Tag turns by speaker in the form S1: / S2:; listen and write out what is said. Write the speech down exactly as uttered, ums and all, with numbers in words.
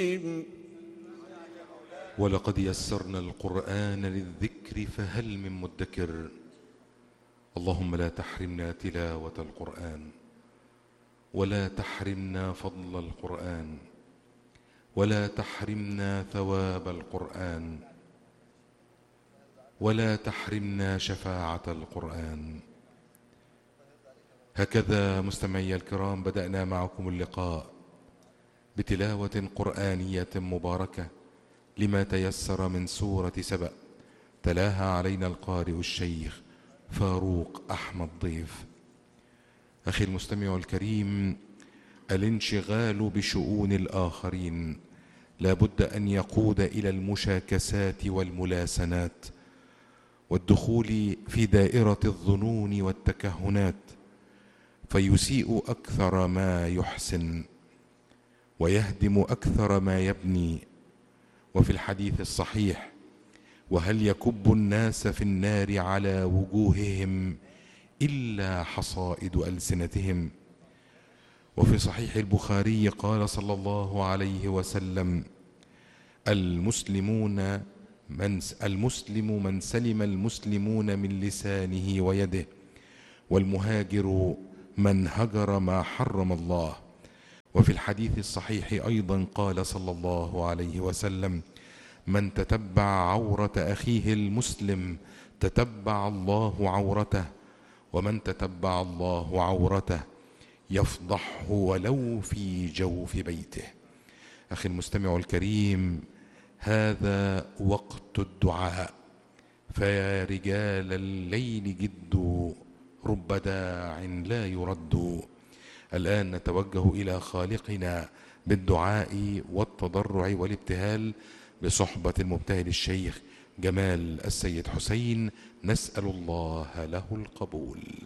S1: ولقد يسرنا القرآن للذكر فهل من مدكر. اللهم لا تحرمنا تلاوة القرآن، ولا تحرمنا فضل القرآن، ولا تحرمنا ثواب القرآن، ولا تحرمنا شفاعة القرآن. هكذا مستمعي الكرام بدأنا معكم اللقاء بتلاوة قرآنية مباركة لما تيسر من سورة سبأ، تلاها علينا القارئ الشيخ فاروق أحمد ضيف. أخي المستمع الكريم، الانشغال بشؤون الآخرين لا بد أن يقود إلى المشاكسات والملاسنات والدخول في دائرة الظنون والتكهنات، فيسيء أكثر ما يحسن ويهدم أكثر ما يبني. وفي الحديث الصحيح: وهل يكب الناس في النار على وجوههم إلا حصائد ألسنتهم. وفي صحيح البخاري قال صلى الله عليه وسلم: المسلمون من المسلم من سلم المسلمون من لسانه ويده، والمهاجر من هجر ما حرم الله. وفي الحديث الصحيح أيضا قال صلى الله عليه وسلم: من تتبع عورة أخيه المسلم تتبع الله عورته، ومن تتبع الله عورته يفضحه ولو في جوف بيته. أخي المستمع الكريم، هذا وقت الدعاء، فيا رجال الليل جدوا، رب داع لا يرد. الآن نتوجه إلى خالقنا بالدعاء والتضرع والابتهال بصحبة المبتهل الشيخ جمال السيد حسين، نسأل الله له القبول.